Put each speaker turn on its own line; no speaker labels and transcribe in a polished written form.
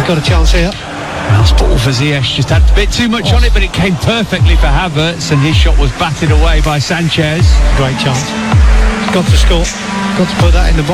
got a chance here.
Nice ball for Ziyech, just had a bit too much on it, but it came perfectly for Havertz, and his shot was batted away by Sanchez.
Great chance. Got to score. Got to put that in the box.